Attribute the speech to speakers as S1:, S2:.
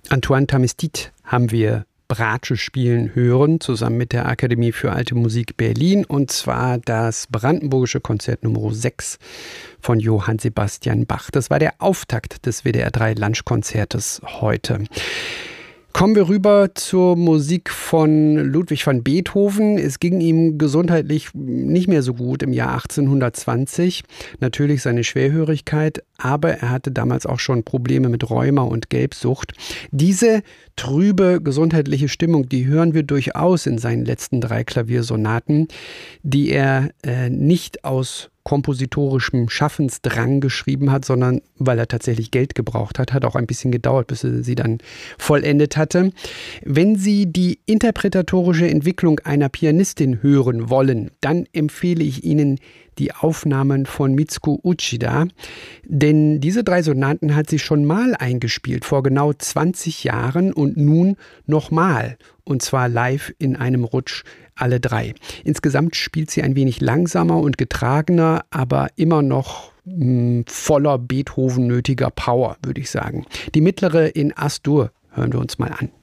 S1: Antoine Tamistit haben wir Bratsche spielen hören, zusammen mit der Akademie für Alte Musik Berlin, und zwar das Brandenburgische Konzert Nr. 6 von Johann Sebastian Bach. Das war der Auftakt des WDR 3 Lunchkonzertes heute. Kommen wir rüber zur Musik von Ludwig van Beethoven. Es ging ihm gesundheitlich nicht mehr so gut im Jahr 1820. Natürlich seine Schwerhörigkeit, aber er hatte damals auch schon Probleme mit Rheuma und Gelbsucht. Diese trübe gesundheitliche Stimmung, die hören wir durchaus in seinen letzten 3 Klaviersonaten, die er nicht aus kompositorischem Schaffensdrang geschrieben hat, sondern weil er tatsächlich Geld gebraucht hat. Hat auch ein bisschen gedauert, bis er sie dann vollendet hatte. Wenn Sie die interpretatorische Entwicklung einer Pianistin hören wollen, dann empfehle ich Ihnen die Aufnahmen von Mitsuko Uchida, denn diese 3 Sonaten hat sie schon mal eingespielt, vor genau 20 Jahren und nun nochmal, und zwar live in einem Rutsch alle 3. Insgesamt spielt sie ein wenig langsamer und getragener, aber immer noch voller Beethoven nötiger Power, würde ich sagen. Die mittlere in As-Dur hören wir uns mal an.